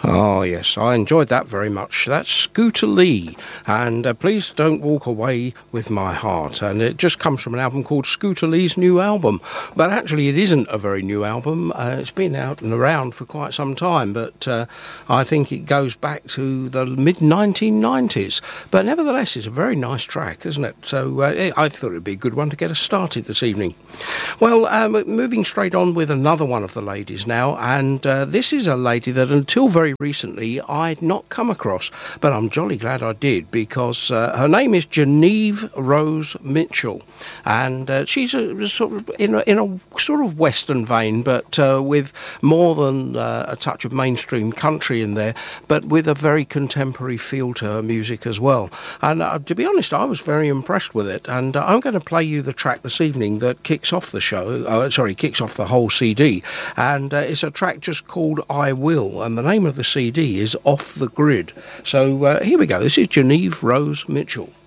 Oh, yes, I enjoyed that very much. That's Scooter Lee, and Please Don't Walk Away With My Heart, and it just comes from an album called Scooter Lee's New Album, but actually it isn't a very new album. It's been out and around for quite some time, but I think it goes back to the mid-1990s, but nevertheless it's a very nice track, isn't it? So I thought it'd be a good one to get us started this evening. Well, moving straight on with another one of the ladies now, and this is a lady that until very recently I'd not come across, but I'm jolly glad I did, because her name is Genevieve Rose Mitchell, and she's sort of in a sort of western vein, but with more than a touch of mainstream country in there, but with a very contemporary feel to her music as well. And to be honest, I was very impressed with it, and I'm going to play you the track this evening that kicks off the show, kicks off the whole CD, and it's a track just called I Will, and the name of the CD is Off the Grid. So here we go. This is Genevieve Rose Mitchell.